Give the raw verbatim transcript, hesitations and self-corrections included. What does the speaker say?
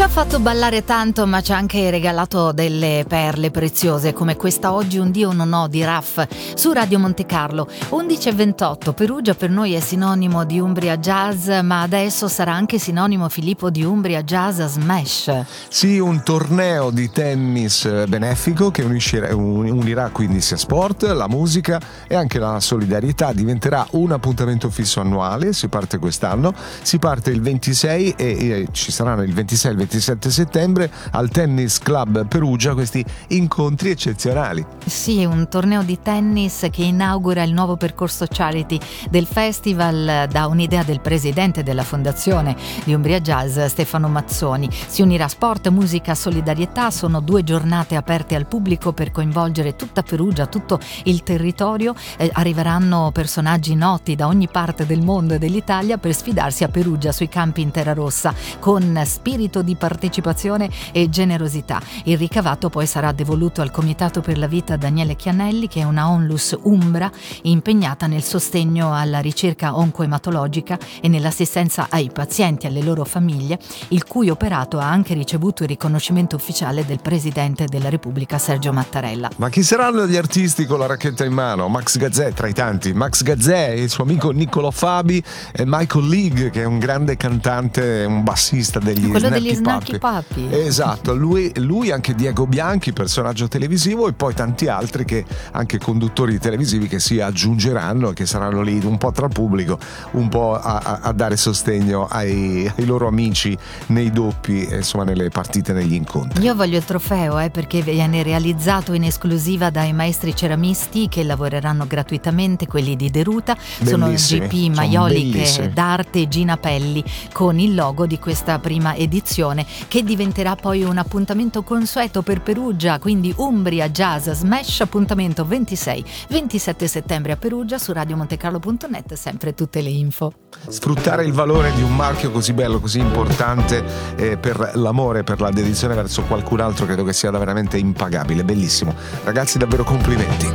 Ci ha fatto ballare tanto, ma ci ha anche regalato delle perle preziose, come questa Oggi un Dio non ho di Raff su Radio Monte Carlo. undici e ventotto. Perugia per noi è sinonimo di Umbria Jazz, ma adesso sarà anche sinonimo, Filippo, di Umbria Jazz Smash. Sì, un torneo di tennis benefico che unisce, unirà quindi sia sport, la musica e anche la solidarietà. Diventerà un appuntamento fisso annuale. Si parte quest'anno, si parte il ventisei e, e ci saranno il ventisei e il ventisette settembre al Tennis Club Perugia questi incontri eccezionali. Sì, un torneo di tennis che inaugura il nuovo percorso charity del festival da un'idea del presidente della fondazione di Umbria Jazz, Stefano Mazzoni. Si unirà sport, musica, solidarietà. Sono due giornate aperte al pubblico per coinvolgere tutta Perugia, tutto il territorio. Eh, arriveranno personaggi noti da ogni parte del mondo e dell'Italia per sfidarsi a Perugia sui campi in terra rossa con spirito di partecipazione e generosità. Il ricavato poi sarà devoluto al Comitato per la Vita Daniele Chianelli, che è una onlus umbra impegnata nel sostegno alla ricerca oncoematologica e nell'assistenza ai pazienti e alle loro famiglie, il cui operato ha anche ricevuto il riconoscimento ufficiale del Presidente della Repubblica Sergio Mattarella. Ma chi saranno gli artisti con la racchetta in mano? Max Gazzè tra i tanti. Max Gazzè, il suo amico Niccolò Fabi e Michael League, che è un grande cantante, un bassista degli quello Snarky degli Snarky Puppy. Puppy. Esatto, lui, lui anche Diego Bianchi, personaggio televisivo, e poi tanti altri che anche conduttori televisivi che si aggiungeranno e che saranno lì un po' tra il pubblico, un po' a, a, a dare sostegno ai, ai loro amici nei doppi, insomma nelle partite, negli incontri. Io voglio il trofeo eh, perché viene realizzato in esclusiva dai maestri ceramisti che lavoreranno gratuitamente, quelli di Deruta. Sono Bellissimi, G P Maioliche bellissimi. d'Arte e Gina Pelli, con il logo di questa prima edizione, che diventerà poi un appuntamento consueto per Perugia. Quindi Umbria Jazz Smash, appuntamento ventisei ventisette settembre a Perugia. Su radio montecarlo punto net sempre tutte le info. Sfruttare il valore di un marchio così bello, così importante eh, per l'amore, per la dedizione verso qualcun altro, credo che sia veramente impagabile. Bellissimo, ragazzi, davvero complimenti.